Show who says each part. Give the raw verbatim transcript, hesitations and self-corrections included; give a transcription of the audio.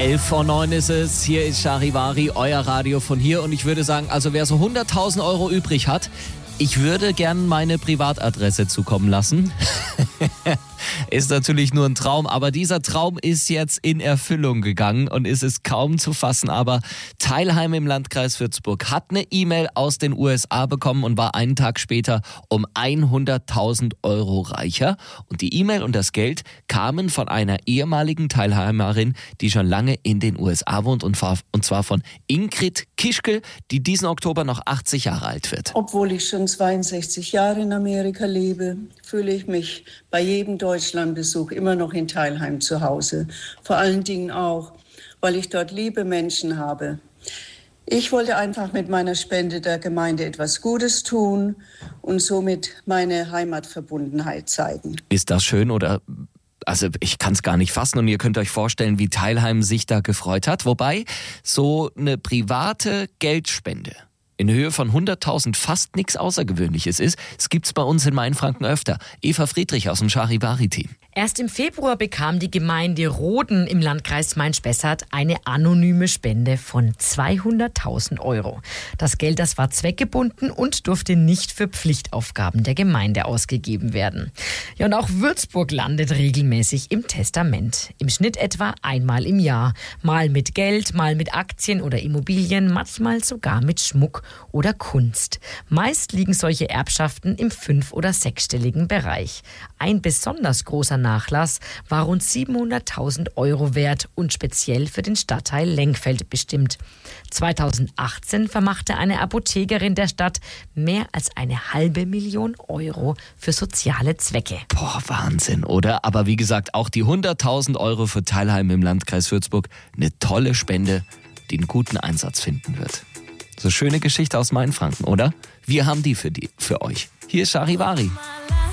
Speaker 1: Elf vor neun ist es, hier ist Charivari, euer Radio von hier und ich würde sagen, also wer so hunderttausend Euro übrig hat, ich würde gern meine Privatadresse zukommen lassen. Ist natürlich nur ein Traum, aber dieser Traum ist jetzt in Erfüllung gegangen und ist es kaum zu fassen. Aber Teilheim im Landkreis Würzburg hat eine E-Mail aus den U S A bekommen und war einen Tag später um hunderttausend Euro reicher. Und die E-Mail und das Geld kamen von einer ehemaligen Teilheimerin, die schon lange in den U S A wohnt, und zwar von Ingrid Kischkel, die diesen Oktober noch achtzig Jahre alt wird.
Speaker 2: Obwohl ich schon zweiundsechzig Jahre in Amerika lebe, fühle ich mich bei jedem Deutschlandbesuch immer noch in Teilheim zu Hause. Vor allen Dingen auch, weil ich dort liebe Menschen habe. Ich wollte einfach mit meiner Spende der Gemeinde etwas Gutes tun und somit meine Heimatverbundenheit zeigen.
Speaker 1: Ist das schön oder... Also ich kann es gar nicht fassen und ihr könnt euch vorstellen, wie Teilheim sich da gefreut hat. Wobei so eine private Geldspende in Höhe von hunderttausend fast nichts Außergewöhnliches ist. Es gibt's bei uns in Mainfranken öfter. Eva Friedrich aus dem Charivari-Team.
Speaker 3: Erst im Februar bekam die Gemeinde Roden im Landkreis Main-Spessart eine anonyme Spende von zweihunderttausend Euro. Das Geld, das war zweckgebunden und durfte nicht für Pflichtaufgaben der Gemeinde ausgegeben werden. Ja, und auch Würzburg landet regelmäßig im Testament. Im Schnitt etwa einmal im Jahr. Mal mit Geld, mal mit Aktien oder Immobilien, manchmal sogar mit Schmuck oder Kunst. Meist liegen solche Erbschaften im fünf- oder sechsstelligen Bereich. Ein besonders großer Nachlass war rund siebenhunderttausend Euro wert und speziell für den Stadtteil Lenkfeld bestimmt. zweitausendachtzehn vermachte eine Apothekerin der Stadt mehr als eine halbe Million Euro für soziale Zwecke.
Speaker 1: Boah, Wahnsinn, oder? Aber wie gesagt, auch die hunderttausend Euro für Teilheim im Landkreis Würzburg, eine tolle Spende, die einen guten Einsatz finden wird. So schöne Geschichte aus Mainfranken, oder? Wir haben die für die, für euch. Hier ist Charivari.